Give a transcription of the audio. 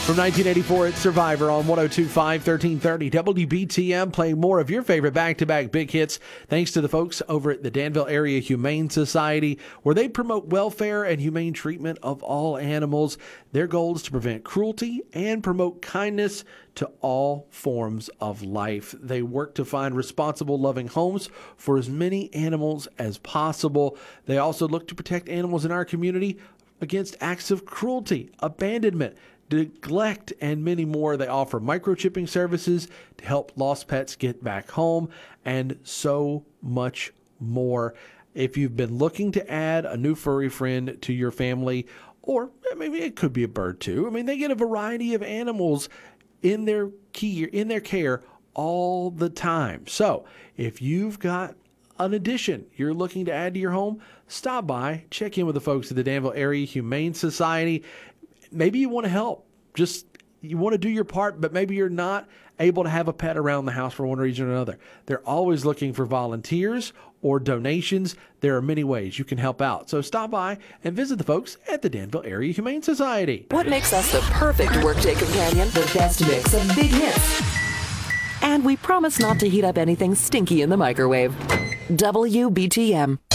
From 1984, it's Survivor on 102.5, 1330 WBTM, playing more of your favorite back-to-back big hits thanks to the folks over at the Danville Area Humane Society, where they promote welfare and humane treatment of all animals. Their goal is to prevent cruelty and promote kindness to all forms of life. They work to find responsible, loving homes for as many animals as possible. They also look to protect animals in our community against acts of cruelty, abandonment, neglect, and many more. They offer microchipping services to help lost pets get back home, and so much more. If you've been looking to add a new furry friend to your family, or maybe it could be a bird too. I mean, they get a variety of animals in their care all the time. So if you've got an addition you're looking to add to your home, stop by, check in with the folks at the Danville Area Humane Society. Maybe you want to help. You want to do your part, but maybe you're not able to have a pet around the house for one reason or another. They're always looking for volunteers or donations. There are many ways you can help out. So stop by and visit the folks at the Danville Area Humane Society. What makes us the perfect workday companion? The best mix of big hits. And we promise not to heat up anything stinky in the microwave. WBTM.